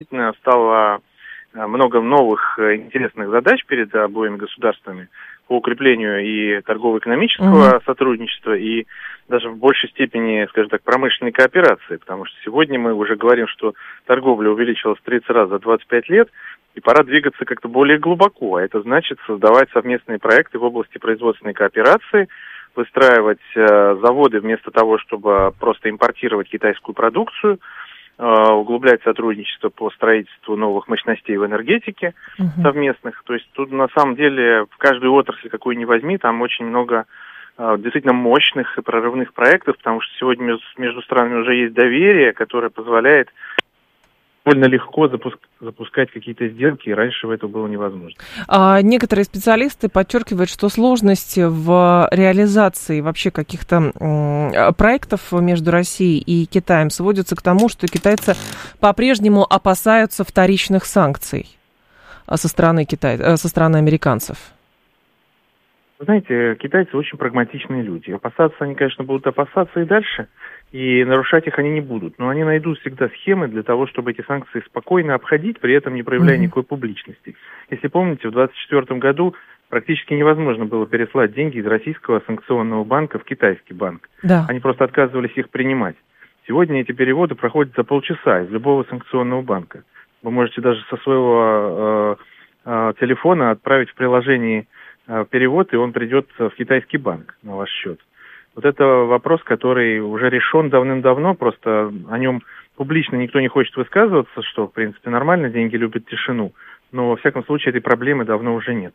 Действительно, стало много новых интересных задач перед обоими государствами по укреплению и торгово-экономического сотрудничества, и даже в большей степени, скажем так, промышленной кооперации, потому что сегодня мы уже говорим, что торговля увеличилась в 30 раз за 25 лет, и пора двигаться как-то более глубоко, а это значит создавать совместные проекты в области производственной кооперации, выстраивать заводы вместо того, чтобы просто импортировать китайскую продукцию, углублять сотрудничество по строительству новых мощностей в энергетике совместных. То есть тут на самом деле в каждую отрасль, какую ни возьми, там очень много действительно мощных и прорывных проектов, потому что сегодня между странами уже есть доверие, которое позволяет довольно легко запускать какие-то сделки, и раньше это было невозможно. Некоторые специалисты подчеркивают, что сложности в реализации вообще каких-то проектов между Россией и Китаем сводятся к тому, что китайцы по-прежнему опасаются вторичных санкций со стороны американцев. Знаете, китайцы очень прагматичные люди. Опасаться они, конечно, будут опасаться и дальше, и нарушать их они не будут. Но они найдут всегда схемы для того, чтобы эти санкции спокойно обходить, при этом не проявляя никакой публичности. Если помните, в 2024 году практически невозможно было переслать деньги из российского санкционного банка в китайский банк. Да. Они просто отказывались их принимать. Сегодня эти переводы проходят за полчаса из любого санкционного банка. Вы можете даже со своего телефона отправить в приложении перевод, и он придет в китайский банк на ваш счет. Вот это вопрос, который уже решен давным-давно, просто о нем публично никто не хочет высказываться, что, в принципе, нормально, деньги любят тишину, но, во всяком случае, этой проблемы давно уже нет.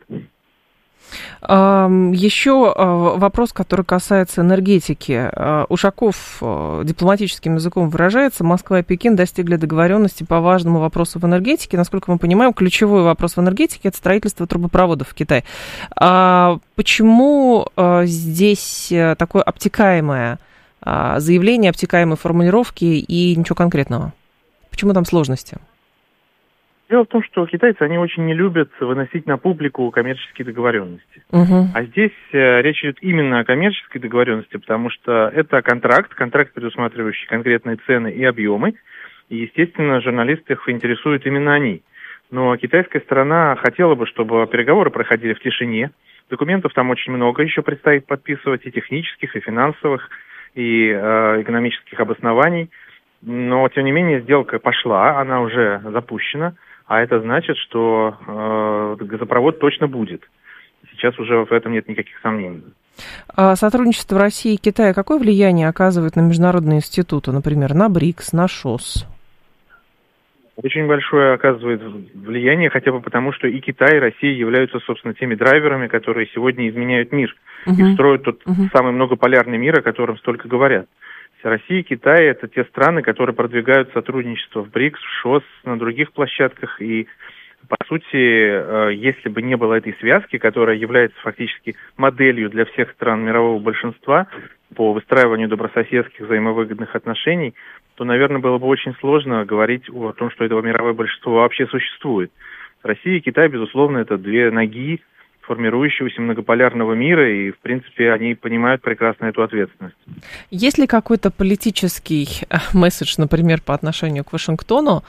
Еще вопрос, который касается энергетики. Ушаков дипломатическим языком выражается: Москва и Пекин достигли договоренности по важному вопросу в энергетике. Насколько мы понимаем, ключевой вопрос в энергетике – это строительство трубопроводов в Китае. Почему здесь такое обтекаемое заявление, обтекаемые формулировки и ничего конкретного? Почему там сложности? Дело в том, что китайцы, они очень не любят выносить на публику коммерческие договоренности. А здесь речь идет именно о коммерческой договоренности, потому что это контракт, предусматривающий конкретные цены и объемы, и, естественно, журналистов интересуют именно они. Но китайская сторона хотела бы, чтобы переговоры проходили в тишине. Документов там очень много еще предстоит подписывать, и технических, и финансовых, и экономических обоснований. Но, тем не менее, сделка пошла, она уже запущена. А это значит, что газопровод точно будет. Сейчас уже в этом нет никаких сомнений. Сотрудничество России и Китая какое влияние оказывает на международные институты, например, на БРИКС, на ШОС? Очень большое оказывает влияние, хотя бы потому, что и Китай, и Россия являются, собственно, теми драйверами, которые сегодня изменяют мир и строят тот самый многополярный мир, о котором столько говорят. Россия и Китай – это те страны, которые продвигают сотрудничество в БРИКС, в ШОС, на других площадках. И, по сути, если бы не было этой связки, которая является фактически моделью для всех стран мирового большинства по выстраиванию добрососедских взаимовыгодных отношений, то, наверное, было бы очень сложно говорить о том, что этого мировое большинство вообще существует. Россия и Китай, безусловно, это две ноги формирующегося многополярного мира, и, в принципе, они понимают прекрасно эту ответственность. Есть ли какой-то политический месседж, например, по отношению к Вашингтону,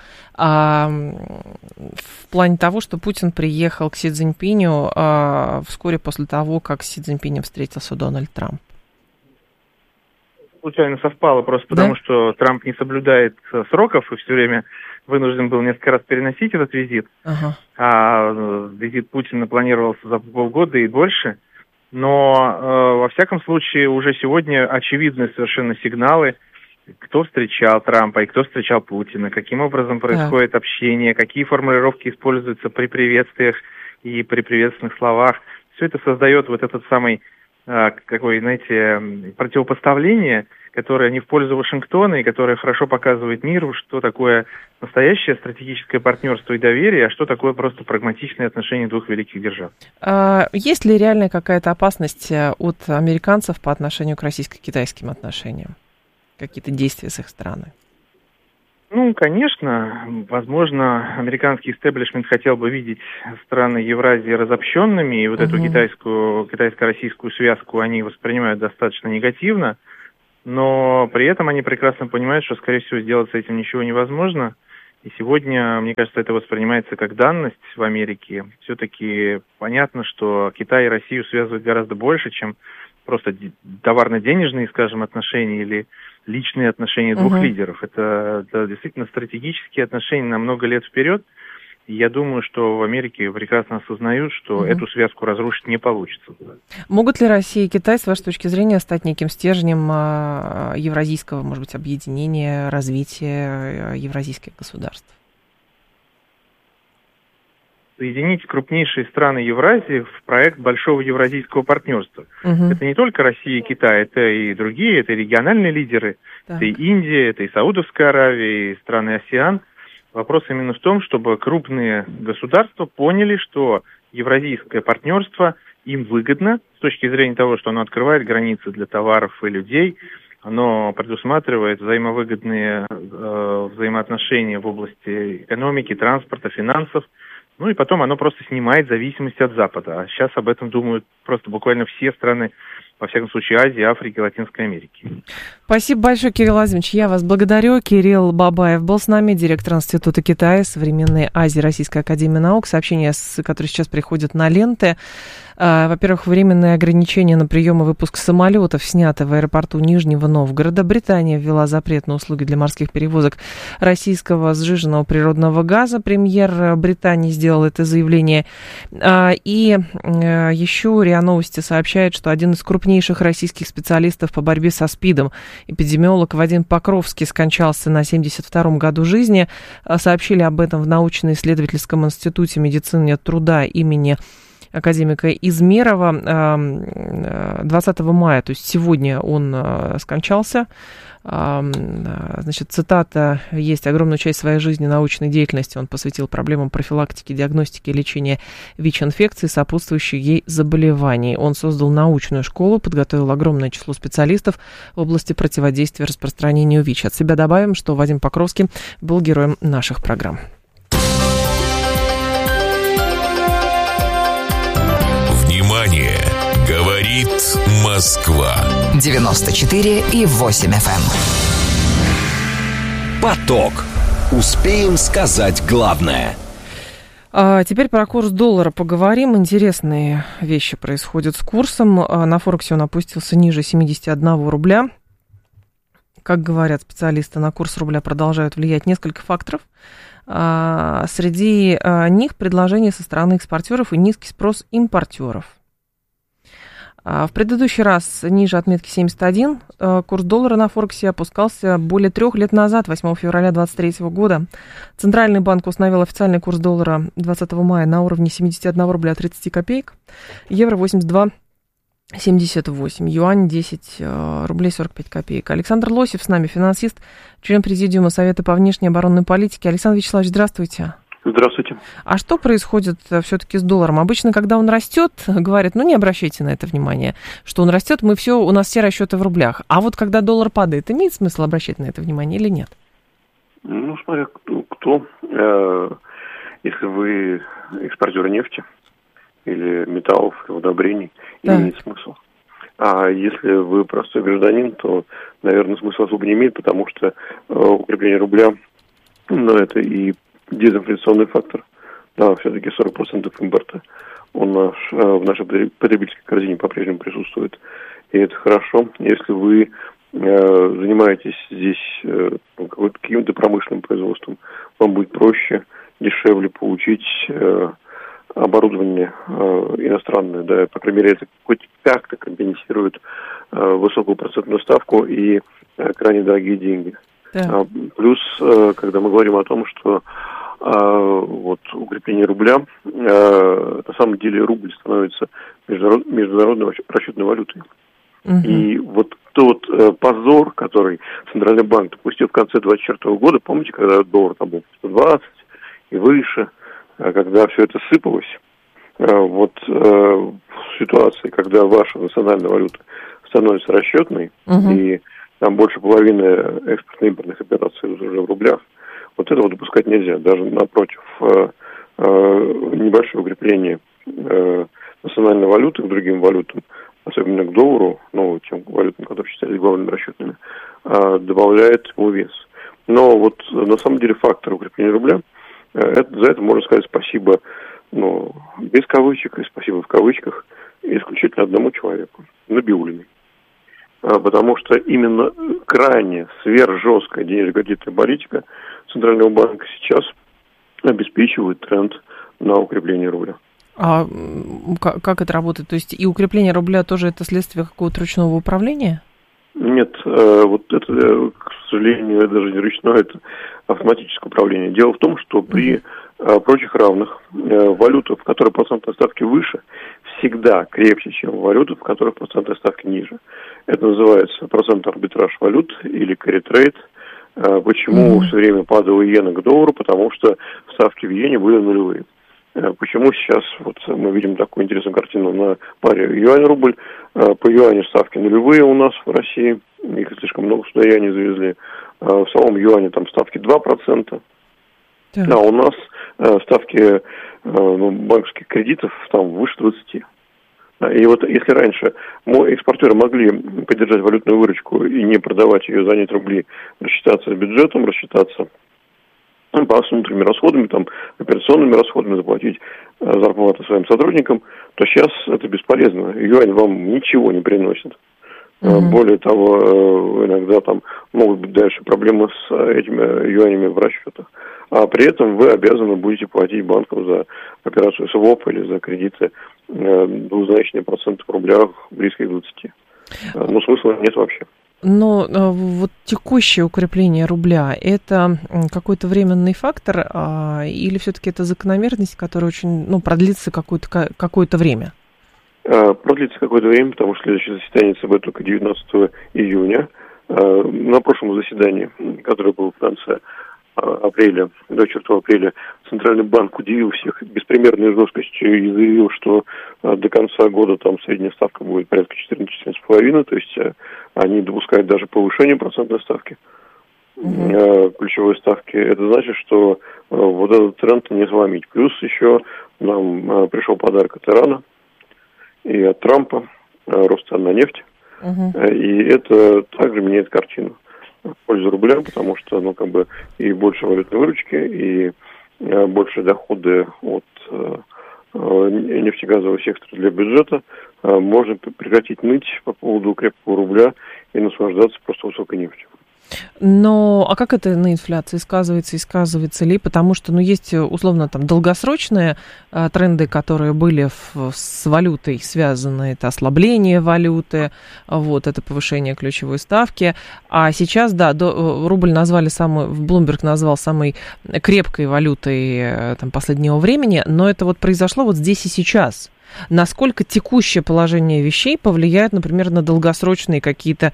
в плане того, что Путин приехал к Си Цзиньпиню вскоре после того, как с Си Цзиньпинем встретился Дональд Трамп? Случайно совпало, просто потому что Трамп не соблюдает сроков и все время вынужден был несколько раз переносить этот визит. А визит Путина планировался за полгода и больше. Но, во всяком случае, уже сегодня очевидны совершенно сигналы, кто встречал Трампа и кто встречал Путина, каким образом происходит общение, какие формулировки используются при приветствиях и при приветственных словах. Все это создает вот этот самый, противопоставление, которое не в пользу Вашингтона и которое хорошо показывает миру, что такое настоящее стратегическое партнерство и доверие, а что такое просто прагматичные отношения двух великих держав. Есть ли реальная какая-то опасность от американцев по отношению к российско-китайским отношениям? Какие-то действия с их стороны? Ну, конечно, возможно, американский истеблишмент хотел бы видеть страны Евразии разобщенными, и вот эту китайско-российскую связку они воспринимают достаточно негативно, но при этом они прекрасно понимают, что, скорее всего, сделать с этим ничего невозможно, И сегодня, мне кажется, это воспринимается как данность в Америке. Все-таки понятно, что Китай и Россию связывают гораздо больше, чем просто товарно-денежные, скажем, отношения или личные отношения двух лидеров. Это действительно стратегические отношения на много лет вперед. И я думаю, что в Америке прекрасно осознают, что эту связку разрушить не получится. Могут ли Россия и Китай, с вашей точки зрения, стать неким стержнем евразийского, может быть, объединения, развития евразийских государств? Соединить крупнейшие страны Евразии в проект большого евразийского партнерства. Это не только Россия и Китай, это и другие, это и региональные лидеры, это и Индия, это и Саудовская Аравия, и страны АСЕАН. Вопрос именно в том, чтобы крупные государства поняли, что евразийское партнерство им выгодно с точки зрения того, что оно открывает границы для товаров и людей, оно предусматривает взаимовыгодные взаимоотношения в области экономики, транспорта, финансов. Ну и потом оно просто снимает зависимость от Запада. А сейчас об этом думают просто буквально все страны, во всяком случае, Азии, Африки, Латинской Америки. Спасибо большое, Кирилл Азимович. Я вас благодарю. Кирилл Бабаев был с нами, директор Института Китая, Современной Азии, Российской академии наук. Сообщения, которые сейчас приходят на ленты. Во-первых, временные ограничения на прием и выпуск самолетов сняты в аэропорту Нижнего Новгорода. Британия ввела запрет на услуги для морских перевозок российского сжиженного природного газа. Премьер Британии сделал это заявление. И еще РИА Новости сообщает, что один из крупнейших российских специалистов по борьбе со СПИДом, эпидемиолог Вадим Покровский, скончался на 72-м году жизни. Сообщили об этом в научно-исследовательском институте медицины труда имени академика Измерова 20 мая, то есть сегодня он скончался. Значит, цитата: «Есть огромную часть своей жизни научной деятельности он посвятил проблемам профилактики, диагностики и лечения ВИЧ-инфекции, сопутствующих ей заболеваний. Он создал научную школу, подготовил огромное число специалистов в области противодействия распространению ВИЧ». От себя добавим, что Вадим Покровский был героем наших программ. Внимание! Говорит Москва. 94,8 FM. Поток. Успеем сказать главное. Теперь про курс доллара поговорим. Интересные вещи происходят с курсом. На Форексе он опустился ниже 71 рубля. Как говорят специалисты, на курс рубля продолжают влиять несколько факторов. Среди них предложения со стороны экспортеров и низкий спрос импортеров. В предыдущий раз ниже отметки 71 курс доллара на Форексе опускался более 3 лет назад, 8 февраля 2023 года. Центральный банк установил официальный курс доллара 20 мая на уровне 71 рубля 30 копеек, евро 82,78, юань 10 рублей 45 копеек. Александр Лосев с нами, финансист, член Президиума Совета по внешней оборонной политике. Александр Вячеславович, здравствуйте. Здравствуйте. А что происходит все-таки с долларом? Обычно, когда он растет, говорят, не обращайте на это внимание, что он растет, у нас все расчеты в рублях. А вот когда доллар падает, имеет смысл обращать на это внимание или нет? Смотря кто. Если вы экспортер нефти или металлов, удобрений, имеет смысл. А если вы простой гражданин, то, наверное, смысл особо не имеет, потому что укрепление рубля, это и дезинфляционный фактор. Да, все-таки 40% импорта в нашей потребительской корзине по-прежнему присутствует. И это хорошо. Если вы занимаетесь здесь каким-то промышленным производством, вам будет проще, дешевле получить оборудование иностранное. Да, по крайней мере, это хоть как-то компенсирует высокую процентную ставку и крайне дорогие деньги. Да. Плюс, когда мы говорим о том, что укрепление рубля, на самом деле рубль становится международной расчетной валютой. И вот тот позор, который Центральный банк допустил в конце 2024 года, помните, когда доллар там был 120 и выше, когда все это сыпалось, в ситуации, когда ваша национальная валюта становится расчетной, и там больше половины экспортно-импортных операций уже в рублях, вот этого допускать нельзя. Даже напротив, небольшое укрепление национальной валюты к другим валютам, особенно к доллару, тем валютам, которые считались главными расчетными, добавляет ему вес. Но вот на самом деле фактор укрепления рубля, за это можно сказать спасибо, без кавычек и спасибо в кавычках, исключительно одному человеку, Набиуллиной. Потому что именно крайне сверхжесткая денежно-кредитная политика Центрального банка сейчас обеспечивает тренд на укрепление рубля. А как это работает? То есть и укрепление рубля тоже это следствие какого-то ручного управления? Нет, вот это, к сожалению, даже не ручное, это автоматическое управление. Дело в том, что при прочих равных валюта, в которой процентные ставки выше, всегда крепче, чем валюта, в которых процентные ставки ниже. Это называется процентный арбитраж валют или carry trade. Почему все время падала иена к доллару? Потому что ставки в иене были нулевые. Почему сейчас вот мы видим такую интересную картину на паре юань-рубль? По юаню ставки нулевые у нас в России, их слишком много сюда юаней завезли. В самом юане там ставки 2%, а у нас ставки банковских кредитов там выше 20%. И вот если раньше экспортеры могли поддержать валютную выручку и не продавать ее, занять рубли, рассчитаться с бюджетом, рассчитаться по внутренними расходами, там, операционными расходами, заплатить зарплаты своим сотрудникам, то сейчас это бесполезно. Юань вам ничего не приносит. Более того, иногда там могут быть дальше проблемы с этими юанями в расчетах. А при этом вы обязаны будете платить банкам за операцию своп или за кредиты двузначные проценты в рублях, близкие к 20. Но смысла нет вообще. Но вот текущее укрепление рубля – это какой-то временный фактор или все-таки это закономерность, которая очень продлится какое-то время? Продлится какое-то время, потому что следующее заседание ЦБ только 19 июня. На прошлом заседании, которое было в конце апреля, до 4 апреля, Центральный банк удивил всех беспримерной жесткостью и заявил, что до конца года там средняя ставка будет порядка 14,5, то есть они допускают даже повышение процентной ставки, ключевой ставки. Это значит, что вот этот тренд не сломить. Плюс еще нам пришел подарок от Ирана и от Трампа, рост цен на нефть, и это также меняет картину в пользу рубля, потому что, и больше валютной выручки, и больше доходы от нефтегазового сектора для бюджета, можно прекратить ныть по поводу крепкого рубля и наслаждаться просто высокой нефтью. А как это на инфляции сказывается и сказывается ли? Потому что, есть, условно, там, долгосрочные тренды, которые были с валютой связаны. Это ослабление валюты, это повышение ключевой ставки. А сейчас, рубль назвали Bloomberg назвал самой крепкой валютой последнего времени, но это произошло здесь и сейчас. Насколько текущее положение вещей повлияет, например, на долгосрочные какие-то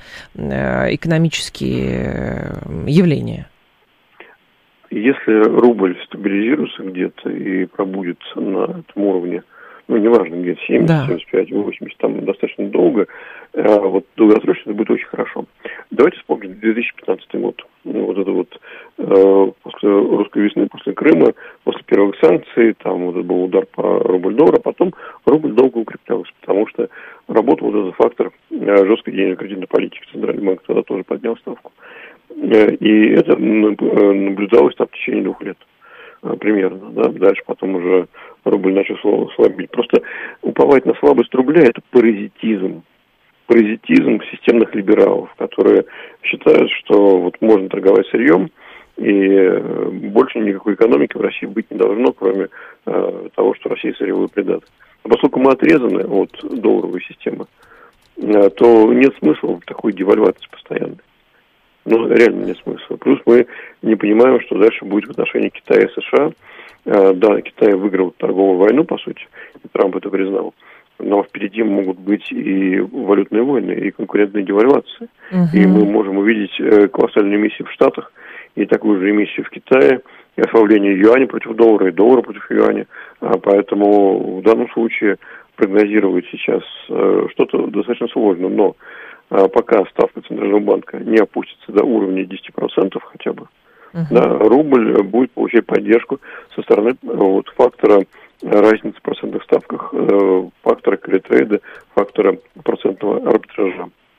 экономические явления? Если рубль стабилизируется где-то и пробудется на этом уровне, неважно, где 70, 75, 80, там достаточно долго, долгосрочно это будет очень хорошо. Давайте вспомним 2015 год. После русской весны, после Крыма, после первых санкций, там это был удар по рубль-доллар, а потом рубль долго укреплялся, потому что работал этот фактор жесткой денежно-кредитной политики. Центральный банк тогда тоже поднял ставку. И это наблюдалось в течение 2 лет. Примерно, дальше потом уже рубль начал слабеть. Просто уповать на слабость рубля – это паразитизм системных либералов, которые считают, что можно торговать сырьем, и больше никакой экономики в России быть не должно, кроме того, что Россия сырьевой придаток. А поскольку мы отрезаны от долларовой системы, то нет смысла в такой девальвации постоянной. Реально нет смысла. Плюс мы не понимаем, что дальше будет в отношении Китая и США. Китай выиграл торговую войну, по сути, и Трамп это признал. Но впереди могут быть и валютные войны, и конкурентные девальвации. И мы можем увидеть колоссальные эмиссии в Штатах, и такую же эмиссию в Китае, и ослабление юаня против доллара, и доллара против юаня. Поэтому в данном случае прогнозировать сейчас что-то достаточно сложно. Но пока ставка Центрального банка не опустится до уровня 10% хотя бы, рубль будет получать поддержку со стороны фактора разницы в процентных ставках, фактора carry trade, фактора процентного арбитража.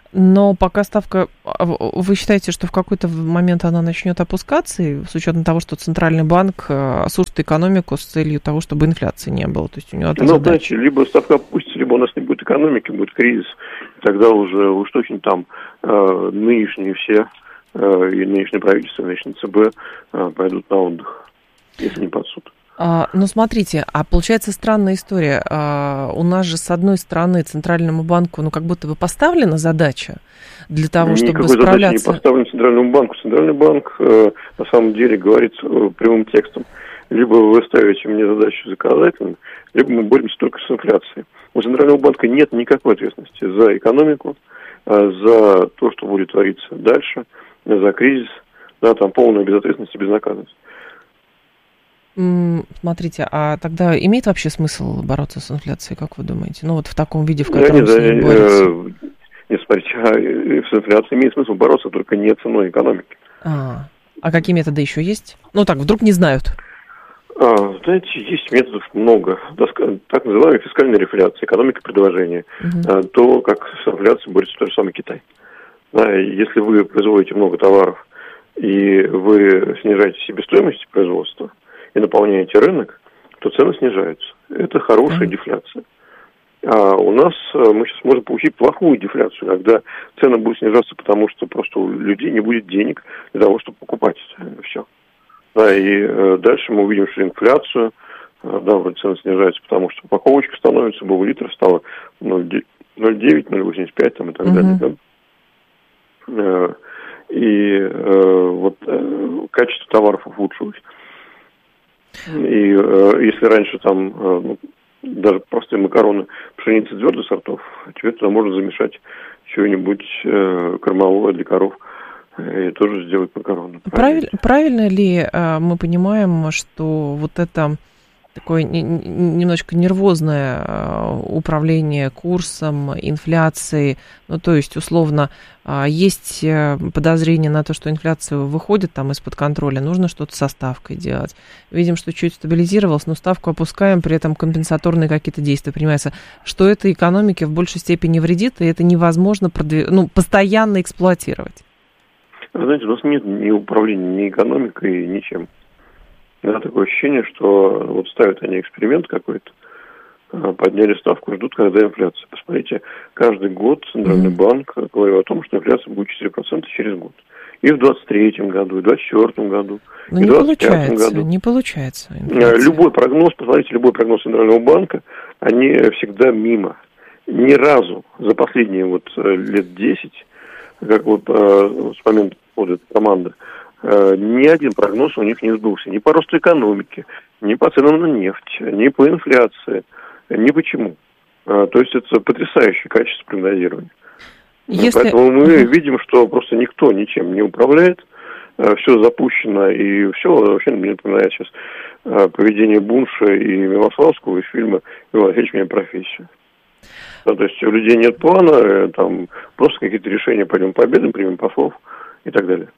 Но пока ставка... Вы считаете, что в какой-то момент она начнет опускаться, и с учетом того, что Центральный банк осушит экономику с целью того, чтобы инфляции не было? То есть у него знаете, либо ставка опустится, либо у нас не будет экономики, будет кризис. Тогда уже уж точно там нынешние все, и нынешнее правительство, и нынешнее ЦБ пойдут на отдых, если не под суд. Ну, смотрите, получается странная история. У нас же, с одной стороны, Центральному банку, как будто бы поставлена задача для того, чтобы справляться... Никакой задачи не поставлена Центральному банку. Центральный банк, на самом деле, говорит прямым текстом. Либо вы ставите мне задачу законодательно, либо мы боремся только с инфляцией. У Центрального банка нет никакой ответственности за экономику, за то, что будет твориться дальше, за кризис, там полная безответственность и безнаказанность. Смотрите, а тогда имеет вообще смысл бороться с инфляцией, как вы думаете? В таком виде, в котором с ней борются? Нет, смотрите, с инфляцией имеет смысл бороться, только не ценой экономики. А какие методы еще есть? Вдруг не знают. Знаете, есть методов много. Так называемая фискальная рефляция, экономика предложения. То, как с инфляцией борется тот же самый Китай. Если вы производите много товаров, и вы снижаете себестоимость производства, и наполняете рынок, то цены снижаются. Это хорошая дефляция. А у нас мы сейчас можем получить плохую дефляцию, когда цены будут снижаться, потому что просто у людей не будет денег для того, чтобы покупать все. И дальше мы увидим, что инфляцию, вроде цены снижаются, потому что упаковочка становится, был-литр стало 0,9, 0,85 и так далее. Да? И качество товаров ухудшилось. И если раньше даже простые макароны пшеницы твердых сортов, теперь туда можно замешать что-нибудь кормовое для коров и тоже сделать макароны. Правильно ли мы понимаем, что это такое немножечко нервозное управление курсом, инфляцией, то есть, условно, есть подозрение на то, что инфляция выходит из-под контроля, нужно что-то со ставкой делать. Видим, что чуть стабилизировалось, но ставку опускаем, при этом компенсаторные какие-то действия принимаются. Что это экономике в большей степени вредит, и это невозможно постоянно эксплуатировать. Вы знаете, у нас нет ни управления, ни экономикой, ничем. Такое ощущение, что ставят они эксперимент какой-то, подняли ставку, ждут, когда инфляция. Посмотрите, каждый год Центральный банк говорил о том, что инфляция будет 4% через год. И в 2023 году, и в 2024 году, и в 2025 году. Не получается. Любой прогноз, посмотрите, любой прогноз Центрального банка, они всегда мимо. Ни разу за последние лет 10, как с момента входа команды, ни один прогноз у них не сбылся. Ни по росту экономики, ни по ценам на нефть, ни по инфляции, ни почему. То есть это потрясающее качество прогнозирования. Поэтому мы видим, что просто никто ничем не управляет, все запущено, и все вообще мне напоминает сейчас поведение Бунша и Милославского из фильма «Иван Ильич, меняет профессию». То есть у людей нет плана, просто какие-то решения, пойдем пообедаем, примем послов и так далее.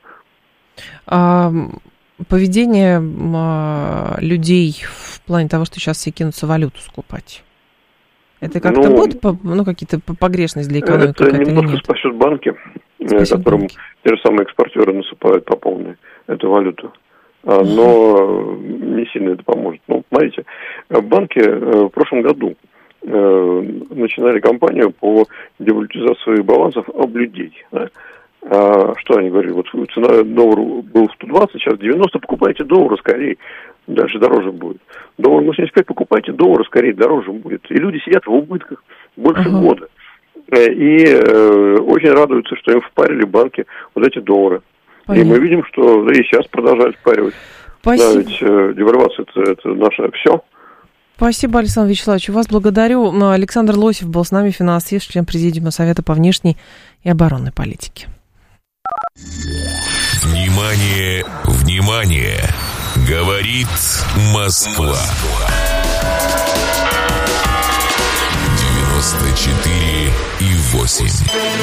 Поведение людей в плане того, что сейчас все кинутся валюту скупать, это как-то будет какие-то погрешности для экономики? Это немножко спасет банки, которым те же самые экспортеры насыпают по полной эту валюту. Но не сильно это поможет. Смотрите, банки в прошлом году начинали кампанию по девалютизации своих балансов об людей. Да? Что они говорили? Цена доллара была 120, сейчас 90, покупайте доллары скорее, дальше дороже будет. Доллар 85, покупайте доллары скорее, дороже будет. И люди сидят в убытках больше года. И очень радуются, что им впарили банки эти доллары. Понятно. И мы видим, что и сейчас продолжают впаривать. Спасибо. Да, ведь девальвация это наше все. Спасибо, Александр Вячеславович. Вас благодарю. Александр Лосев был с нами, финансист, член Президиума Совета по внешней и оборонной политике. Внимание, внимание! Говорит Москва. 94,8.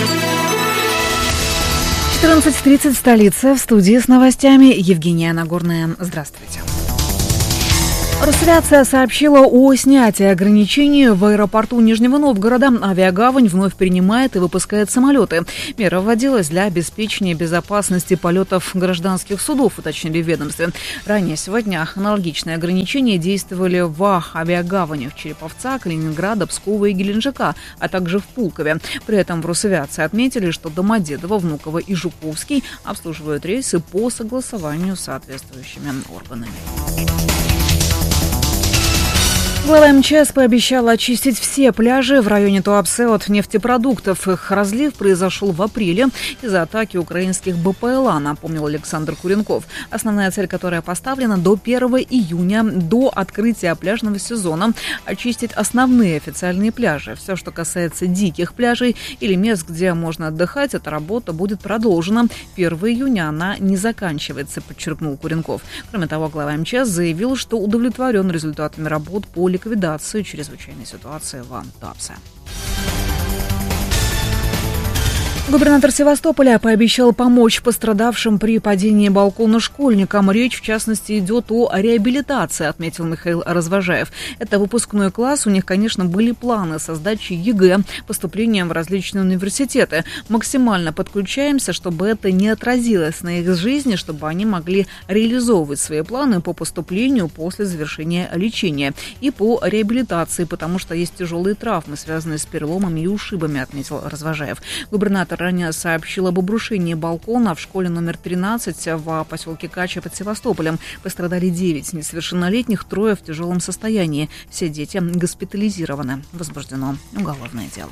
14:30 в столице. В студии с новостями Евгения Нагорная. Здравствуйте. Росавиация сообщила о снятии ограничений в аэропорту Нижнего Новгорода. Авиагавань вновь принимает и выпускает самолеты. Мера вводилась для обеспечения безопасности полетов гражданских судов, уточнили в ведомстве. Ранее сегодня аналогичные ограничения действовали в авиагаванях Череповца, Калининграда, Пскова и Геленджика, а также в Пулкове. При этом в Росавиации отметили, что Домодедово, Внуково и Жуковский обслуживают рейсы по согласованию с соответствующими органами. Глава МЧС пообещала очистить все пляжи в районе Туапсе от нефтепродуктов. Их разлив произошел в апреле из-за атаки украинских БПЛА, напомнил Александр Куренков. Основная цель, которая поставлена до 1 июня, до открытия пляжного сезона, очистить основные официальные пляжи. Все, что касается диких пляжей или мест, где можно отдыхать, эта работа будет продолжена. 1 июня она не заканчивается, подчеркнул Куренков. Кроме того, глава МЧС заявил, что удовлетворен результатами работ по ликвидации чрезвычайной ситуации в Туапсе. Губернатор Севастополя пообещал помочь пострадавшим при падении балкона школьникам. Речь, в частности, идет о реабилитации, отметил Михаил Развожаев. Это выпускной класс. У них, конечно, были планы со сдачей ЕГЭ, поступлением в различные университеты. Максимально подключаемся, чтобы это не отразилось на их жизни, чтобы они могли реализовывать свои планы по поступлению после завершения лечения и по реабилитации, потому что есть тяжелые травмы, связанные с переломами и ушибами, отметил Развожаев. Губернатор ранее сообщил об обрушении балкона в школе номер 13 в поселке Кача под Севастополем. Пострадали 9 несовершеннолетних, 3 в тяжелом состоянии. Все дети госпитализированы. Возбуждено уголовное дело.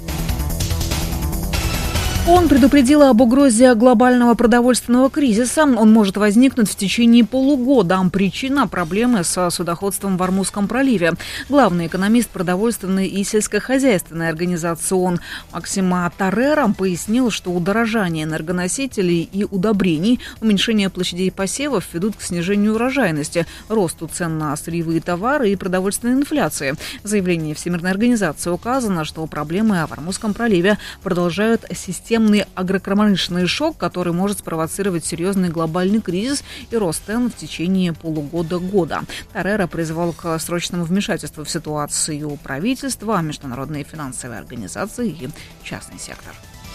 Он предупредил об угрозе глобального продовольственного кризиса. Он может возникнуть в течение полугода. Причина – проблемы с судоходством в Ормузском проливе. Главный экономист продовольственной и сельскохозяйственной организации ООН Максим Тарера пояснил, что удорожание энергоносителей и удобрений, уменьшение площадей посевов ведут к снижению урожайности, росту цен на сырьевые товары и продовольственной инфляции. В заявлении Всемирной организации указано, что проблемы в Ормузском проливе продолжают системный агропромышленный шок, который может спровоцировать серьезный глобальный кризис и рост цен в течение полугода-года. Тарера призвал к срочному вмешательству в ситуацию правительства, международные финансовые организации и частный сектор.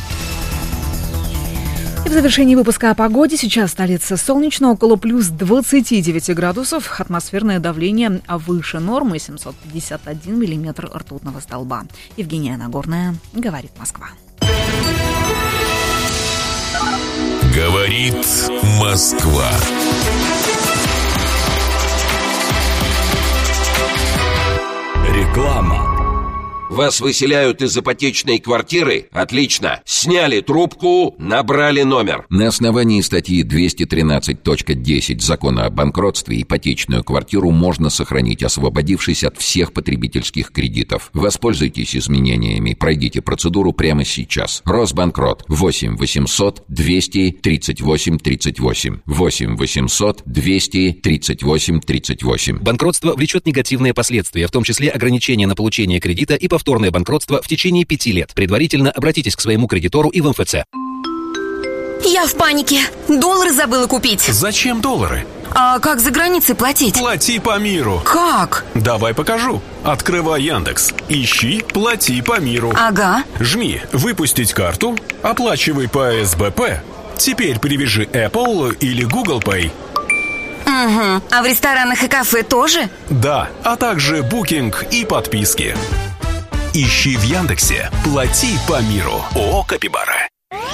И в завершении выпуска о погоде. Сейчас столица солнечно, около плюс 29 градусов. Атмосферное давление выше нормы, 751 миллиметр ртутного столба. Евгения Нагорная, говорит Москва. Говорит Москва. Реклама. Вас выселяют из ипотечной квартиры? Отлично. Сняли трубку, набрали номер. На основании статьи 213.10 Закона о банкротстве ипотечную квартиру можно сохранить, освободившись от всех потребительских кредитов. Воспользуйтесь изменениями, пройдите процедуру прямо сейчас. Росбанкрот 8 800 238 38 8 800 238 38. Банкротство влечет негативные последствия, в том числе ограничения на получение кредита и повторное банкротство в течение 5 лет. Предварительно обратитесь к своему кредитору и в МФЦ. Я в панике. Доллары забыла купить. Зачем доллары? А как за границей платить? Плати по миру. Как? Давай покажу. Открывай Яндекс. Ищи «Плати по миру». Ага. Жми «Выпустить карту», оплачивай по СБП. Теперь привяжи Apple или Google Pay. Угу. А в ресторанах и кафе тоже? Да, а также букинг и подписки. Ищи в Яндексе «Плати по миру». ООО «Капибара».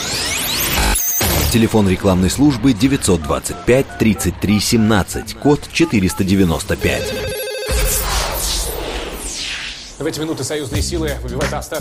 Телефон рекламной службы 925 33 17, код 495. В эти минуты союзные силы выбивают остатки.